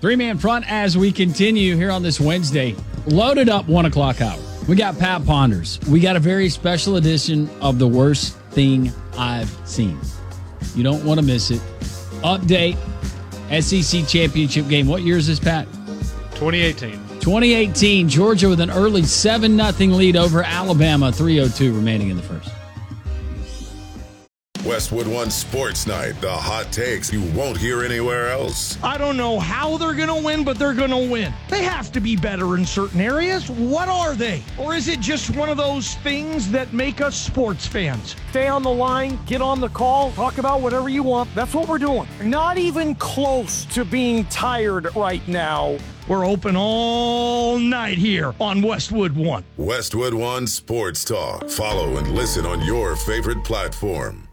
Three-man front as we continue here on this Wednesday. Loaded up 1 o'clock hour. We got Pat Ponders. We got a very special edition of The Worst Thing I've Seen. You don't want to miss it. Update, SEC championship game. What year is this, Pat? 2018. 2018. Georgia with an early 7-0 lead over Alabama. 3:02 remaining in the first. Westwood One Sports Night. The hot takes you won't hear anywhere else. I don't know how they're going to win, but they're going to win. They have to be better in certain areas. What are they? Or is it just one of those things that make us sports fans? Stay on the line, get on the call, talk about whatever you want. That's what we're doing. Not even close to being tired right now. We're open all night here on Westwood One. Westwood One Sports Talk. Follow and listen on your favorite platform.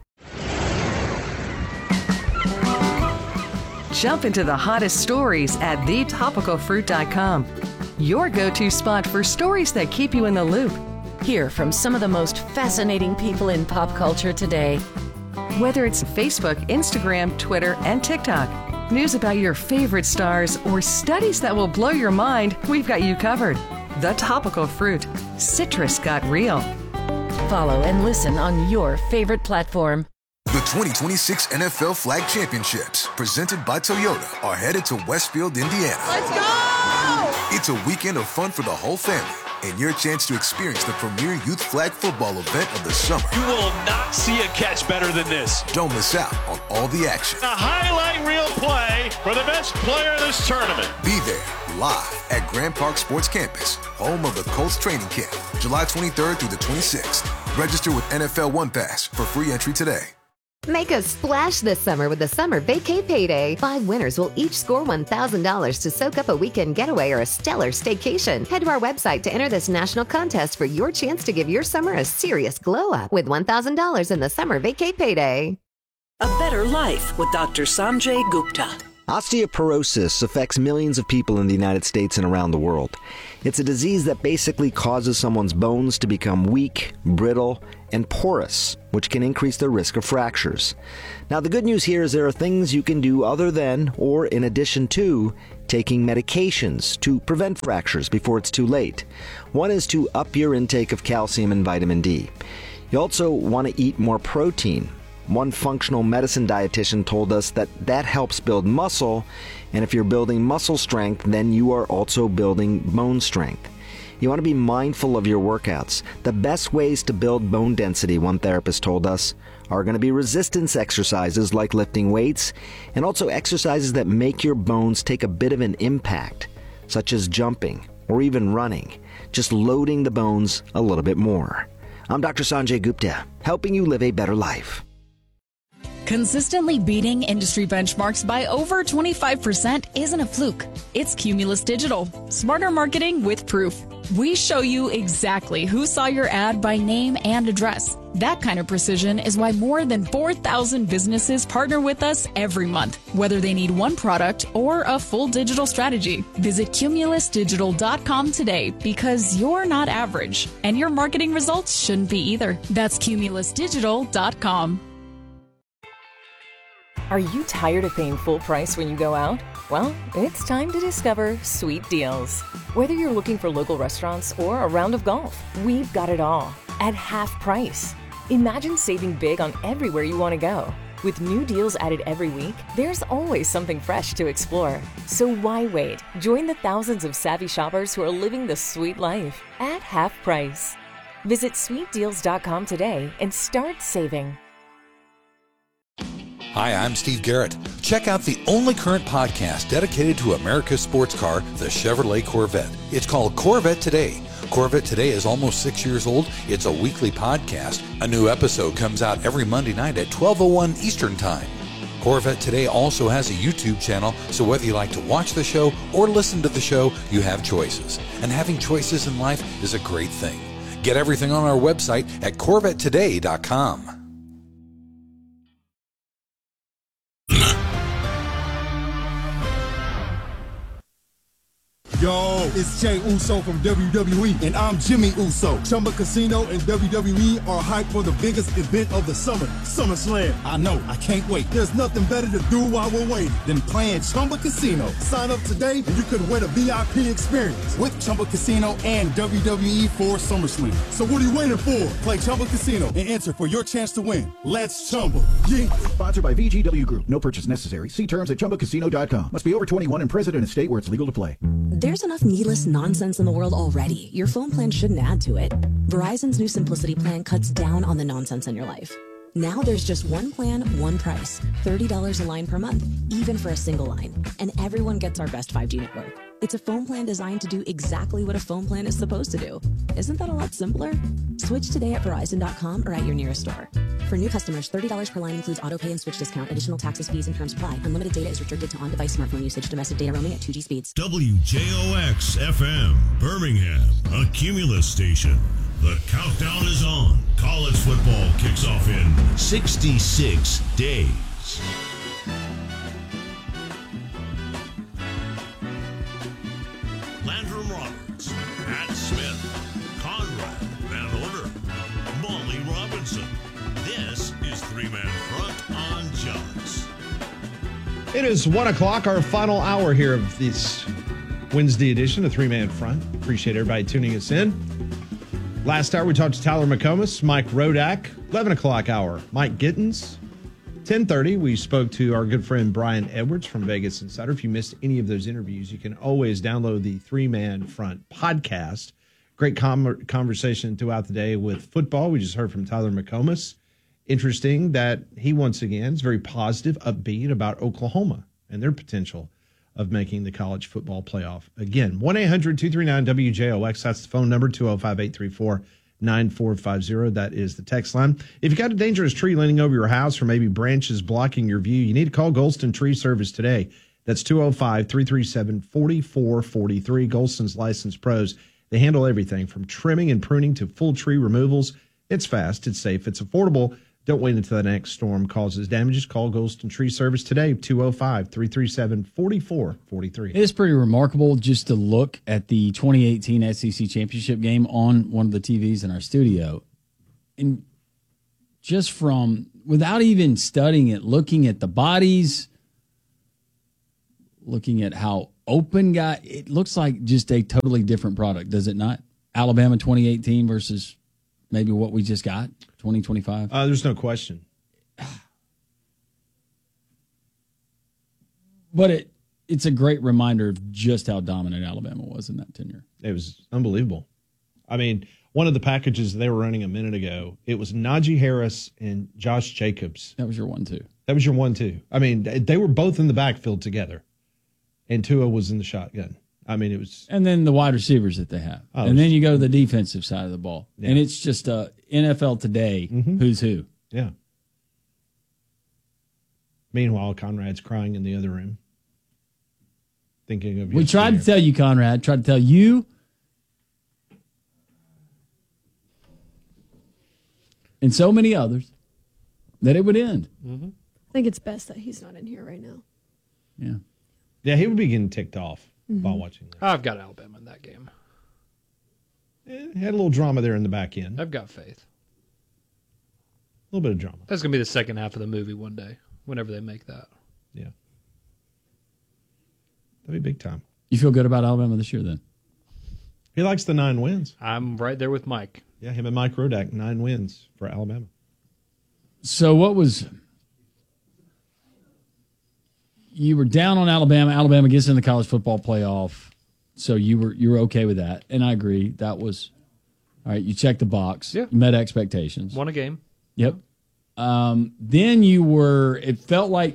Jump into the hottest stories at thetopicalfruit.com. Your go-to spot for stories that keep you in the loop. Hear from some of the most fascinating people in pop culture today. Whether it's Facebook, Instagram, Twitter, and TikTok, news about your favorite stars, or studies that will blow your mind, we've got you covered. The Topical Fruit. Citrus got real. Follow and listen on your favorite platform. The 2026 NFL Flag Championships, presented by Toyota, are headed to Westfield, Indiana. Let's go! It's a weekend of fun for the whole family and your chance to experience the premier youth flag football event of the summer. You will not see a catch better than this. Don't miss out on all the action. A highlight reel play for the best player in this tournament. Be there live at Grand Park Sports Campus, home of the Colts training camp, July 23rd through the 26th. Register with NFL One Pass for free entry today. Make a splash this summer with the Summer Vacay Payday. 5 winners will each score $1,000 to soak up a weekend getaway or a stellar staycation. Head to our website to enter this national contest for your chance to give your summer a serious glow up with $1,000 in the Summer Vacay Payday. A better life with Dr. Sanjay Gupta. Osteoporosis affects millions of people in the United States and around the world. It's a disease that basically causes someone's bones to become weak, brittle, and porous, which can increase their risk of fractures. Now, the good news here is there are things you can do other than, or in addition to, taking medications to prevent fractures before it's too late. One is to up your intake of calcium and vitamin D. You also want to eat more protein. One functional medicine dietitian told us that helps build muscle, and if you're building muscle strength, then you are also building bone strength. You want to be mindful of your workouts. The best ways to build bone density, one therapist told us, are going to be resistance exercises like lifting weights, and also exercises that make your bones take a bit of an impact, such as jumping or even running, just loading the bones a little bit more. I'm Dr. Sanjay Gupta, helping you live a better life. Consistently beating industry benchmarks by over 25% isn't a fluke. It's Cumulus Digital. Smarter marketing with proof. We show you exactly who saw your ad by name and address. That kind of precision is why more than 4,000 businesses partner with us every month, whether they need one product or a full digital strategy. Visit cumulusdigital.com today because you're not average, and your marketing results shouldn't be either. That's cumulusdigital.com. Are you tired of paying full price when you go out? Well, it's time to discover Sweet Deals. Whether you're looking for local restaurants or a round of golf, we've got it all at half price. Imagine saving big on everywhere you want to go. With new deals added every week, there's always something fresh to explore. So why wait? Join the thousands of savvy shoppers who are living the sweet life at half price. Visit sweetdeals.com today and start saving. Hi, I'm Steve Garrett. Check out the only current podcast dedicated to America's sports car, the Chevrolet Corvette. It's called Corvette Today. Corvette Today is almost 6 years old. It's a weekly podcast. A new episode comes out every Monday night at 12:01 Eastern Time. Corvette Today also has a YouTube channel, so whether you like to watch the show or listen to the show, you have choices. And having choices in life is a great thing. Get everything on our website at CorvetteToday.com. Yo, it's Jay Uso from WWE, and I'm Jimmy Uso. Chumba Casino and WWE are hyped for the biggest event of the summer, SummerSlam. I know, I can't wait. There's nothing better to do while we're waiting than playing Chumba Casino. Sign up today, and you could win a VIP experience with Chumba Casino and WWE for SummerSlam. So what are you waiting for? Play Chumba Casino and enter for your chance to win. Let's Chumba. Yeah. Sponsored by VGW Group. No purchase necessary. See terms at ChumbaCasino.com. Must be over 21 and present in a state where it's legal to play. There's enough needless nonsense in the world already. Your phone plan shouldn't add to it. Verizon's new Simplicity plan cuts down on the nonsense in your life. Now there's just one plan, one price. $30 a line per month, even for a single line. And everyone gets our best 5G network. It's a phone plan designed to do exactly what a phone plan is supposed to do. Isn't that a lot simpler? Switch today at Verizon.com or at your nearest store. For new customers, $30 per line includes auto pay and switch discount. Additional taxes, fees, and terms apply. Unlimited data is restricted to on-device smartphone usage. Domestic data roaming at 2G speeds. WJOX FM, Birmingham, a Cumulus station. The countdown is on. College football kicks off in 66 days. Landrum Roberts, Pat Smith, Conrad Van Order, Molly Robinson. This is Three-Man Front on Jocks. It is 1 o'clock, our final hour here of this Wednesday edition of Three-Man Front. Appreciate everybody tuning us in. Last hour, we talked to Tyler McComas, Mike Rodak. 11 o'clock hour, Mike Gittins. 10:30, we spoke to our good friend Brian Edwards from Vegas Insider. If you missed any of those interviews, you can always download the Three-Man Front podcast. Great conversation throughout the day with football. We just heard from Tyler McComas. Interesting that he, once again, is very positive, upbeat about Oklahoma and their potential of making the college football playoff again. 1-800-239-WJOX. That's the phone number, 205-834-9450. That is the text line. If you got a dangerous tree leaning over your house or maybe branches blocking your view, you need to call Golston Tree Service today. That's 205-337-4443. Golston's licensed pros. They handle everything from trimming and pruning to full tree removals. It's fast, it's safe, it's affordable. Don't wait until the next storm causes damages. Call Golston Tree Service today, 205-337-4443. It is pretty remarkable just to look at the 2018 SEC Championship game on one of the TVs in our studio. And just from, without even studying it, looking at the bodies, looking at how open it looks like just a totally different product, does it not? Alabama 2018 versus maybe what we just got, 2025? There's no question. But it's a great reminder of just how dominant Alabama was in that tenure. It was unbelievable. I mean, one of the packages they were running a minute ago, it was Najee Harris and Josh Jacobs. That was your 1-2. That was your 1-2. I mean, they were both in the backfield together, and Tua was in the shotgun. I mean, it was... And then the wide receivers that they have. Oh, and then you go to the defensive side of the ball. Yeah. And it's just NFL today, who's who. Yeah. Meanwhile, Conrad's crying in the other room. Thinking of We tried to tell you, Conrad. Tried to tell you. And so many others that it would end. I think it's best that he's not in here right now. Yeah. Yeah, he would be getting ticked off while watching that. I've got Alabama in that game. It had a little drama there in the back end. I've got faith. A little bit of drama. That's going to be the second half of the movie one day, whenever they make that. Yeah. That'd be big time. You feel good about Alabama this year then? He likes the 9 wins. I'm right there with Mike. Yeah, him and Mike Rodak, 9 wins for Alabama. So what was... You were down on Alabama. Alabama gets in the college football playoff, so you were okay with that, and I agree. That was all right. You checked the box. Yeah. You met expectations. Won a game. Yep. Then you were. It felt like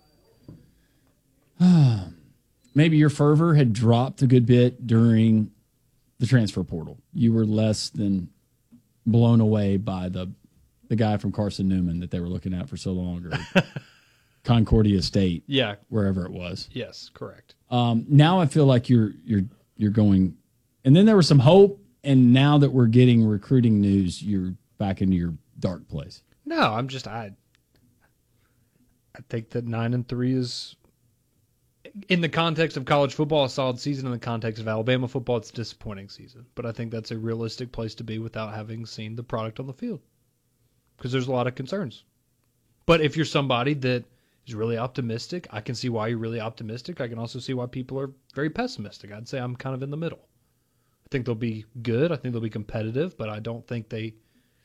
maybe your fervor had dropped a good bit during the transfer portal. You were less than blown away by the guy from Carson Newman that they were looking at for so long. Or Concordia State, yeah, wherever it was. Yes, correct. Now I feel like you're going, and then there was some hope, and now that we're getting recruiting news, you're back into your dark place. No, I think that 9-3 is in the context of college football, a solid season. In the context of Alabama football, it's a disappointing season. But I think that's a realistic place to be without having seen the product on the field, because there's a lot of concerns. But if you're somebody that is really optimistic, I can see why you're really optimistic. I can also see why people are very pessimistic. I'd say I'm kind of in the middle. I think they'll be good. I think they'll be competitive, but I don't think they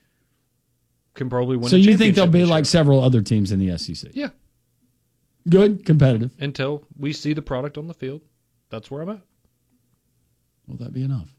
can probably win. So you think they'll be like several other teams in the SEC? Yeah. Good, competitive. Until we see the product on the field. That's where I'm at. Will that be enough?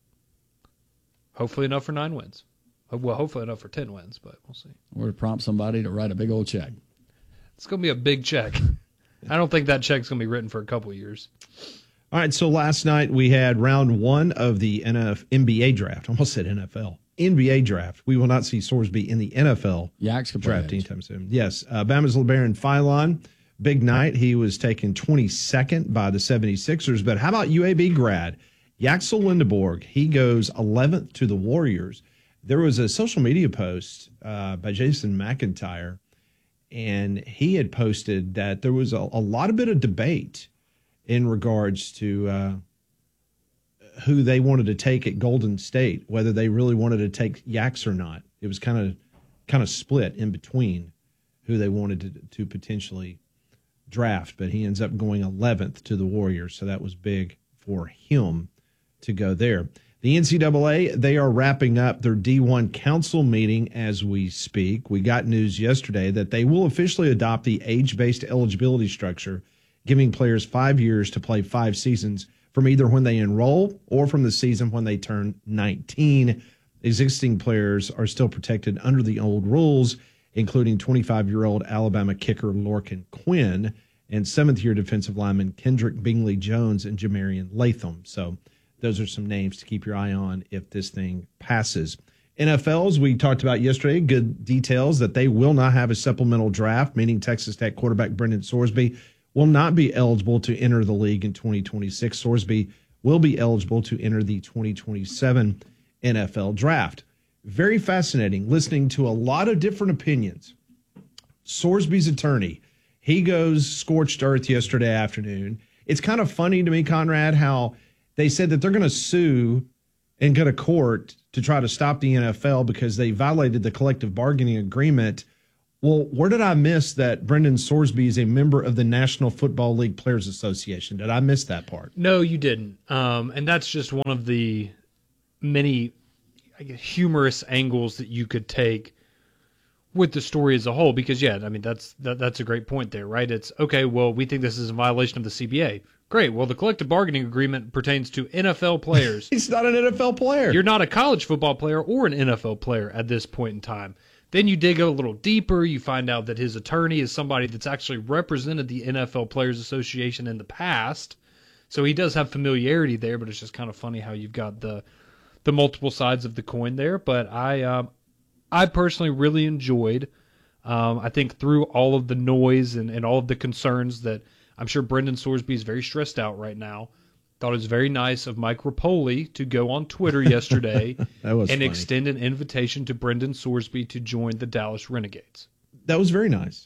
Hopefully enough for 9 wins. Well, hopefully enough for 10 wins, but we'll see. Or to prompt somebody to write a big old check. It's going to be a big check. I don't think that check's going to be written for a couple of years. All right, so last night we had round 1 of the NBA draft. I almost said NFL. NBA draft. We will not see Sorsby in the NFL draft anytime soon. Yes, Bama's LeBaron Philon. Big night. He was taken 22nd by the 76ers. But how about UAB grad Yaxel Lindeborg? He goes 11th to the Warriors. There was a social media post by Jason McIntyre, and he had posted that there was a lot of bit of debate in regards to who they wanted to take at Golden State, whether they really wanted to take Yax or not. It was kind of split in between who they wanted to potentially draft, but he ends up going 11th to the Warriors, so that was big for him to go there. The NCAA, they are wrapping up their D1 council meeting as we speak. We got news yesterday that they will officially adopt the age-based eligibility structure, giving players 5 years to play 5 seasons from either when they enroll or from the season when they turn 19. Existing players are still protected under the old rules, including 25-year-old Alabama kicker Lorcan Quinn and 7th-year defensive lineman Kendrick Bingley Jones and Jamarian Latham. So those are some names to keep your eye on if this thing passes. NFLs, we talked about yesterday, good details that they will not have a supplemental draft, meaning Texas Tech quarterback Brendan Sorsby will not be eligible to enter the league in 2026. Sorsby will be eligible to enter the 2027 NFL draft. Very fascinating listening to a lot of different opinions. Sorsby's attorney, he goes scorched earth yesterday afternoon. It's kind of funny to me, Conrad, how they said that they're going to sue and go to court to try to stop the NFL because they violated the collective bargaining agreement. Well, where did I miss that Brendan Sorsby is a member of the National Football League Players Association? Did I miss that part? No, you didn't. And that's just one of the many, I guess, humorous angles that you could take with the story as a whole. Because, yeah, I mean, that's a great point there, right? It's, okay, well, we think this is a violation of the CBA. Great. Well, the collective bargaining agreement pertains to NFL players. He's not an NFL player. You're not a college football player or an NFL player at this point in time. Then you dig a little deeper. You find out that his attorney is somebody that's actually represented the NFL Players Association in the past. So he does have familiarity there, but it's just kind of funny how you've got the multiple sides of the coin there. But I personally really enjoyed, I think through all of the noise and all of the concerns that I'm sure Brendan Sorsby is very stressed out right now. Thought it was very nice of Mike Rapoli to go on Twitter yesterday and funny. Extend an invitation to Brendan Sorsby to join the Dallas Renegades. That was very nice.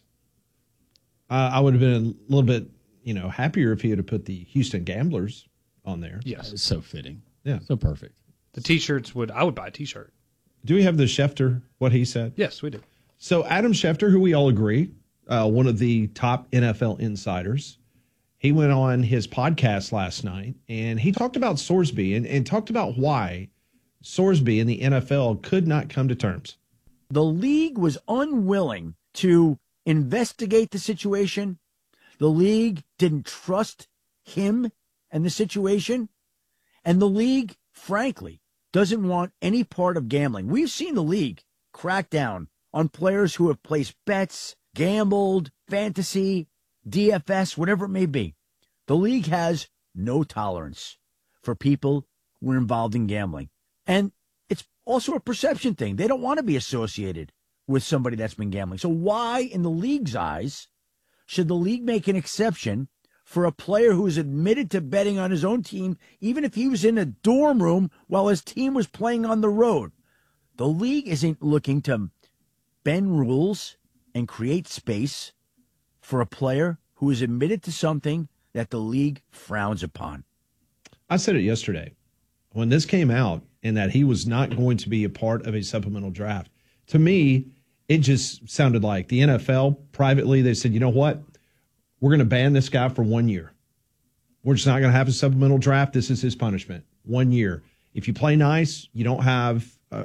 I would have been a little bit, happier if he had put the Houston Gamblers on there. Yes, it's so fitting. Yeah, so perfect. The T-shirts I would buy a T-shirt. Do we have the Schefter? What he said? Yes, we do. So Adam Schefter, who we all agree, one of the top NFL insiders. He went on his podcast last night, and he talked about Sorsby and talked about why Sorsby and the NFL could not come to terms. The league was unwilling to investigate the situation. The league didn't trust him and the situation. And the league, frankly, doesn't want any part of gambling. We've seen the league crack down on players who have placed bets, gambled, fantasy, DFS, whatever it may be. The league has no tolerance for people who are involved in gambling. And it's also a perception thing. They don't want to be associated with somebody that's been gambling. So why, in the league's eyes, should the league make an exception for a player who is admitted to betting on his own team, even if he was in a dorm room while his team was playing on the road? The league isn't looking to bend rules and create space for a player who is admitted to something that the league frowns upon. I said it yesterday when this came out and that he was not going to be a part of a supplemental draft. To me, it just sounded like the NFL privately, they said, you know what? We're going to ban this guy for 1 year. We're just not going to have a supplemental draft. This is his punishment. 1 year. If you play nice, you don't have,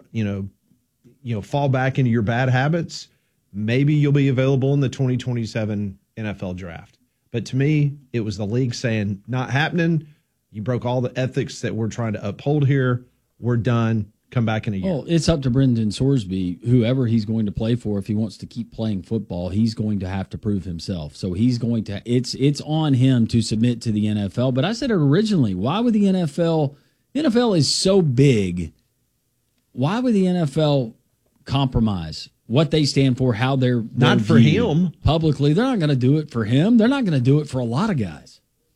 fall back into your bad habits, maybe you'll be available in the 2027 NFL draft. But to me, it was the league saying, not happening. You broke all the ethics that we're trying to uphold here. We're done. Come back in a year. Well, it's up to Brendan Sorsby, whoever he's going to play for. If he wants to keep playing football, he's going to have to prove himself. So he's going to. It's on him to submit to the NFL. But I said it originally. Why would the NFL? The NFL is so big. Why would the NFL compromise what they stand for? How they're not for him publicly. They're not going to do it for him. They're not going to do it for a lot of guys.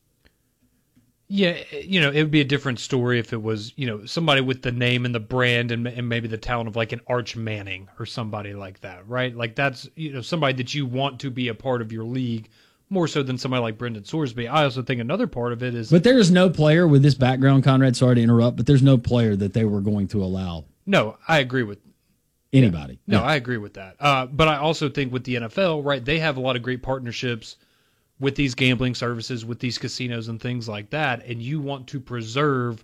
Yeah, it would be a different story if it was, somebody with the name and the brand and maybe the talent of like an Arch Manning or somebody like that, right? Like that's, somebody that you want to be a part of your league more so than somebody like Brendan Sorsby. I also think another part of it is... But there is no player with this background, Conrad, sorry to interrupt, but there's no player that they were going to allow. No, I agree with... Anybody. Yeah. No, I agree with that. But I also think with the NFL, right, they have a lot of great partnerships with these gambling services, with these casinos and things like that, and you want to preserve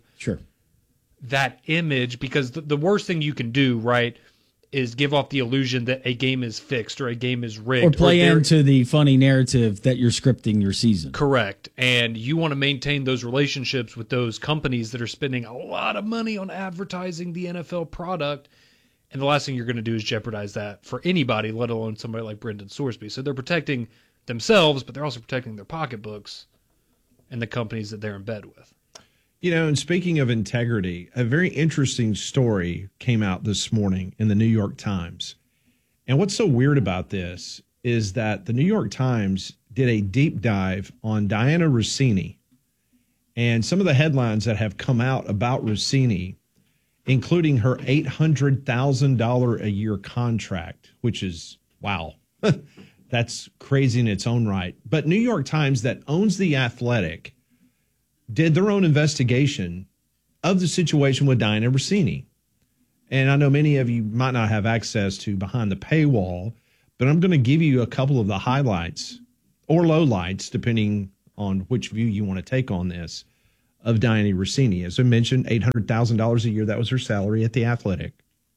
that image because the worst thing you can do, right, is give off the illusion that a game is fixed or a game is rigged. Or play into the funny narrative that you're scripting your season. Correct. And you want to maintain those relationships with those companies that are spending a lot of money on advertising the NFL product, and the last thing you're going to do is jeopardize that for anybody, let alone somebody like Brendan Sorsby. So they're protecting themselves, but they're also protecting their pocketbooks and the companies that they're in bed with. And speaking of integrity, a very interesting story came out this morning in the New York Times. And what's so weird about this is that the New York Times did a deep dive on Diana Russini and some of the headlines that have come out about Russini, including her $800,000 a year contract, which is, wow. That's crazy in its own right. But New York Times, that owns The Athletic, did their own investigation of the situation with Diana Russini. And I know many of you might not have access to behind the paywall, but I'm going to give you a couple of the highlights or lowlights, depending on which view you want to take on this, of Diana Russini. As I mentioned, $800,000 a year, that was her salary at The Athletic.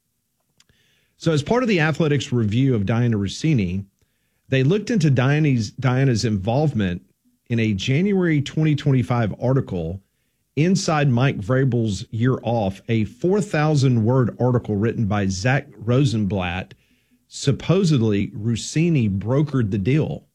So as part of The Athletic's review of Diana Russini, they looked into Diana's involvement in a January 2025 article inside Mike Vrabel's Year Off, a 4,000-word article written by Zach Rosenblatt. Supposedly, Russini brokered the deal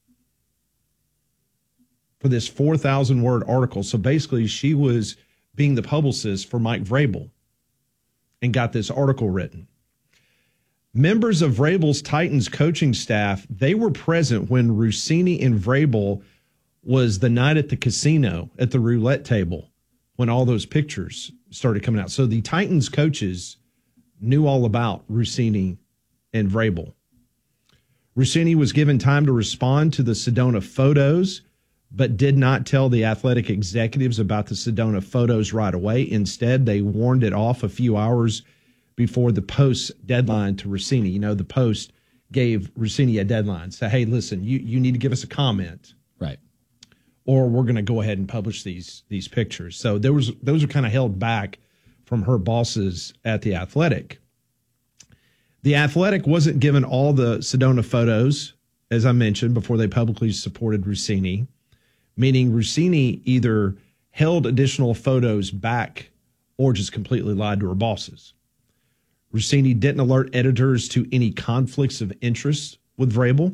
for this 4,000-word article. So basically, she was being the publicist for Mike Vrabel and got this article written. Members of Vrabel's Titans coaching staff, they were present when Russini and Vrabel was the night at the casino at the roulette table when all those pictures started coming out. So the Titans coaches knew all about Russini and Vrabel. Russini was given time to respond to the Sedona photos, but did not tell the Athletic executives about the Sedona photos right away. Instead, they warned it off a few hours before the Post's deadline to Russini. The Post gave Russini a deadline. So, hey, listen, you need to give us a comment. Right. Or we're going to go ahead and publish these pictures. So those are kind of held back from her bosses at The Athletic. The Athletic wasn't given all the Sedona photos, as I mentioned, before they publicly supported Russini, meaning Russini either held additional photos back or just completely lied to her bosses. Russini didn't alert editors to any conflicts of interest with Vrabel.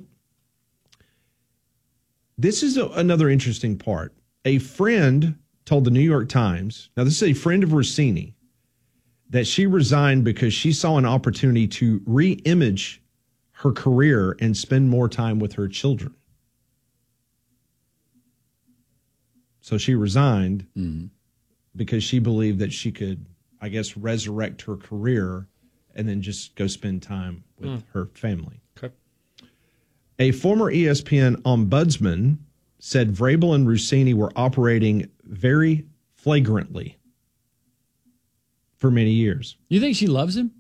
This is another interesting part. A friend told the New York Times, now this is a friend of Russini, that she resigned because she saw an opportunity to re-image her career and spend more time with her children. So she resigned because she believed that she could, I guess, resurrect her career and then just go spend time with her family. Okay. A former ESPN ombudsman said Vrabel and Rossini were operating very flagrantly for many years. You think she loves him?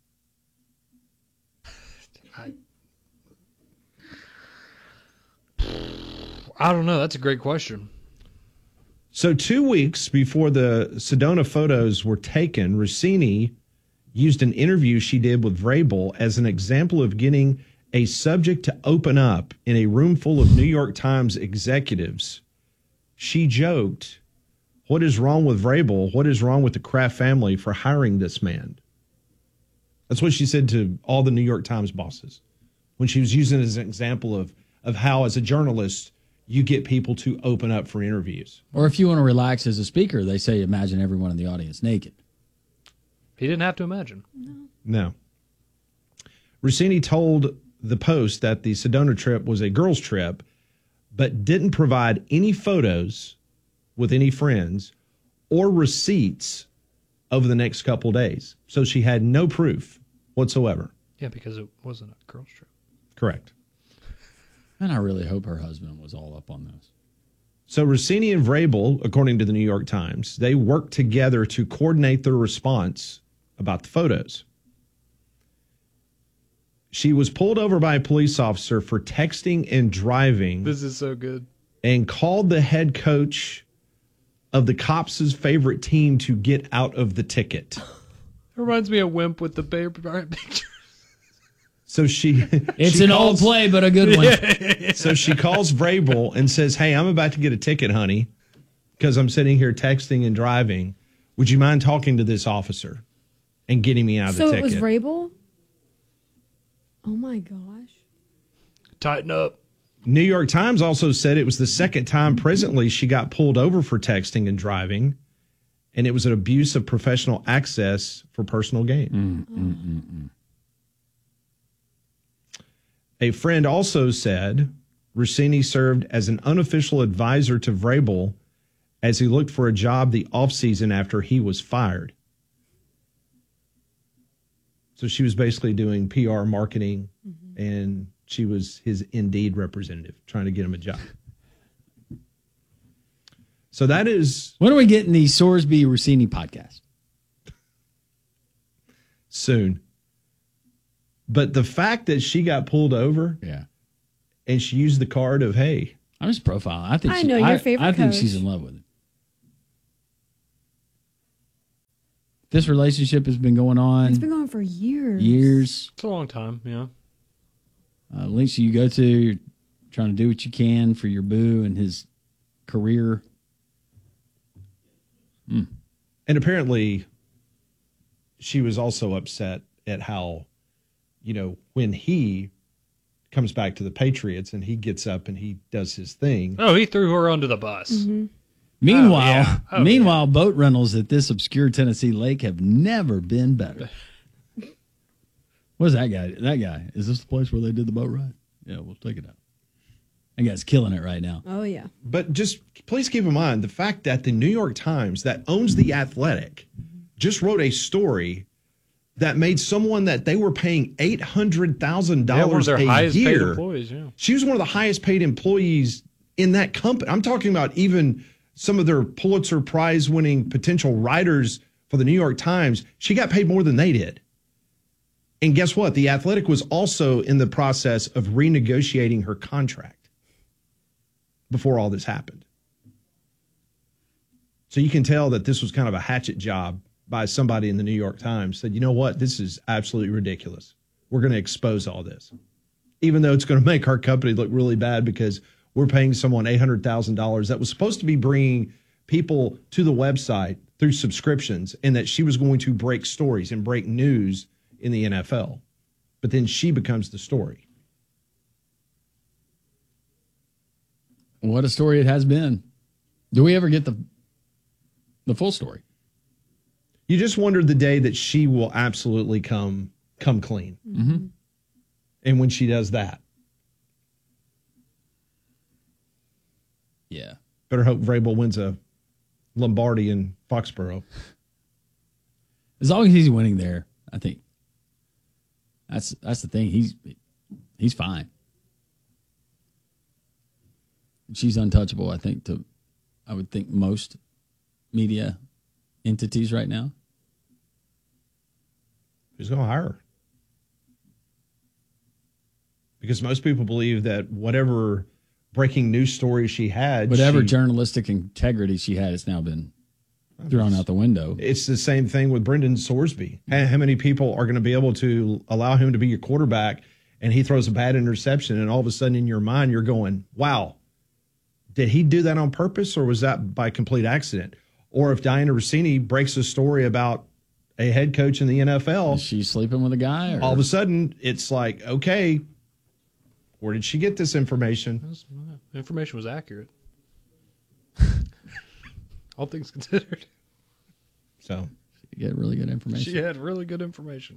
I don't know. That's a great question. So 2 weeks before the Sedona photos were taken, Rossini used an interview she did with Vrabel as an example of getting a subject to open up in a room full of New York Times executives. She joked, "What is wrong with Vrabel? What is wrong with the Kraft family for hiring this man?" That's what she said to all the New York Times bosses when she was using it as an example of how, as a journalist, you get people to open up for interviews. Or if you want to relax as a speaker, they say imagine everyone in the audience naked. He didn't have to imagine. No. Rossini told the Post that the Sedona trip was a girls' trip, but didn't provide any photos with any friends or receipts over the next couple days. So she had no proof whatsoever. Yeah, because it wasn't a girls' trip. Correct. And I really hope her husband was all up on this. So Rossini and Vrabel, according to the New York Times, they worked together to coordinate their response about the photos. She was pulled over by a police officer for texting and driving. This is so good. And called the head coach of the cops' favorite team to get out of the ticket. It reminds me of Wimp with the paper picture. So it's an old play, but a good one. So she calls Vrabel and says, "Hey, I'm about to get a ticket, honey, because I'm sitting here texting and driving. Would you mind talking to this officer and getting me out of the ticket?" So it was Vrabel? Oh, my gosh. Tighten up. New York Times also said it was the second time presently she got pulled over for texting and driving, and it was an abuse of professional access for personal gain. A friend also said Rossini served as an unofficial advisor to Vrabel as he looked for a job the offseason after he was fired. So she was basically doing PR marketing, and she was his Indeed representative trying to get him a job. So that is... When are we getting the Sorsby Rossini podcast? Soon. But the fact that she got pulled over, and she used the card of, "Hey, I'm his profile. I think I know your favorite I think coach. she's in love with him. This relationship has been going on. It's been going for years. Years. It's a long time, yeah. Links you go to, you're trying to do what you can for your boo and his career. And apparently, she was also upset at how, when he comes back to the Patriots and he gets up and he does his thing. Oh, he threw her under the bus. Mm-hmm. Meanwhile, boat rentals at this obscure Tennessee lake have never been better. What's that guy? That guy. Is this the place where they did the boat ride? Yeah, we'll take it out. That guy's killing it right now. Oh, yeah. But just please keep in mind the fact that the New York Times, that owns The Athletic, just wrote a story that made someone that they were paying $800,000 their a highest year. paid employees, yeah. She was one of the highest paid employees in that company. I'm talking about even some of their Pulitzer Prize winning potential writers for the New York Times. She got paid more than they did. And guess what? The Athletic was also in the process of renegotiating her contract before all this happened. So you can tell that this was kind of a hatchet job by somebody in the New York Times. Said, you know what? This is absolutely ridiculous. We're going to expose all this, even though it's going to make our company look really bad because we're paying someone $800,000 that was supposed to be bringing people to the website through subscriptions, and that she was going to break stories and break news in the NFL. But then she becomes the story. What a story it has been. Do we ever get the full story? You just wonder the day that she will absolutely come clean. Mm-hmm. And when she does that. Yeah. Better hope Vrabel wins a Lombardi in Foxborough. As long as he's winning there, I think that's the thing. He's fine. She's untouchable, I think, I would think most media entities right now. Who's going to hire her? Because most people believe that whatever breaking news story she had, whatever journalistic integrity she had, has now been thrown out the window. It's the same thing with Brendan Sorsby. How many people are going to be able to allow him to be your quarterback and he throws a bad interception and all of a sudden in your mind you're going, wow, did he do that on purpose or was that by complete accident? Or if Diana Rossini breaks a story about a head coach in the NFL. Is she sleeping with a guy? Or? All of a sudden it's like, okay, where did she get this information? The information was accurate. All things considered. So she get really good information. She had really good information.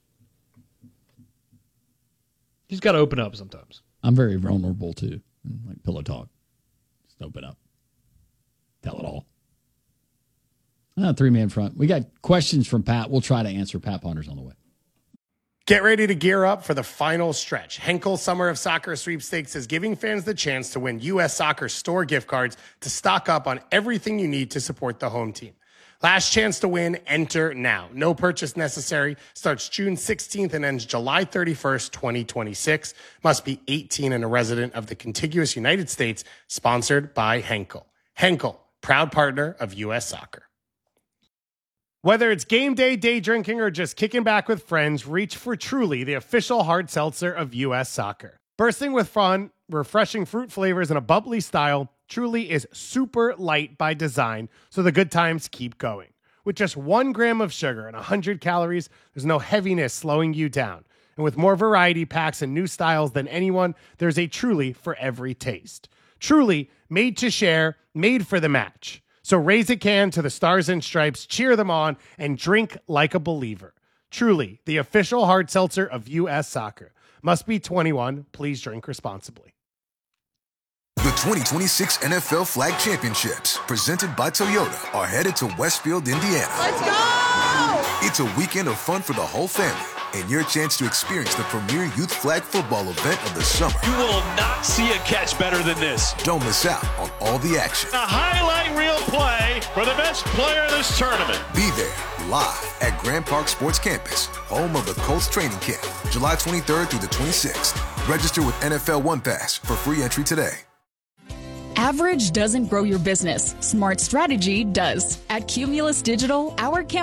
She's got to open up sometimes. I'm very vulnerable too. Like pillow talk. Just open up. Tell it all. 3-man front. We got questions from Pat. We'll try to answer. Pat Ponders on the way. Get ready to gear up for the final stretch. Henkel Summer of Soccer Sweepstakes is giving fans the chance to win U.S. Soccer store gift cards to stock up on everything you need to support the home team. Last chance to win, enter now. No purchase necessary. Starts June 16th and ends July 31st, 2026. Must be 18 and a resident of the contiguous United States. Sponsored by Henkel. Henkel, proud partner of U.S. Soccer. Whether it's game day, day drinking, or just kicking back with friends, reach for Truly, the official hard seltzer of U.S. Soccer. Bursting with fun, refreshing fruit flavors, and a bubbly style, Truly is super light by design, so the good times keep going. With just 1 gram of sugar and 100 calories, there's no heaviness slowing you down. And with more variety packs and new styles than anyone, there's a Truly for every taste. Truly, made to share, made for the match. So raise a can to the Stars and Stripes, cheer them on, and drink like a believer. Truly, the official hard seltzer of U.S. Soccer. Must be 21. Please drink responsibly. The 2026 NFL Flag Championships, presented by Toyota, are headed to Westfield, Indiana. Let's go! It's a weekend of fun for the whole family and your chance to experience the premier youth flag football event of the summer. You will not see a catch better than this. Don't miss out on all the action. A highlight reel play for the best player in this tournament. Be there live at Grand Park Sports Campus, home of the Colts training camp, July 23rd through the 26th. Register with NFL One Pass for free entry today. Average doesn't grow your business. Smart strategy does. At Cumulus Digital, our campaign